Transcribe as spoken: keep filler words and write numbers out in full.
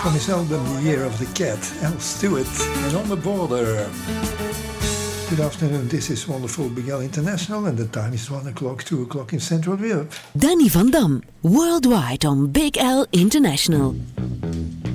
from his album The Year of the Cat, Al Stewart, and On the Border. Good afternoon, this is Wonderful Big Al International and the time is one o'clock, two o'clock in Central Europe. Danny van Dam, worldwide on Big Al International.